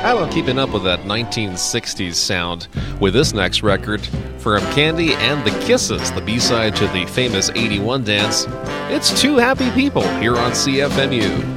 How about keeping up with that 1960s sound with this next record from Candy and the Kisses, the B-side to the famous 81 dance? It's Two Happy People here on CFMU.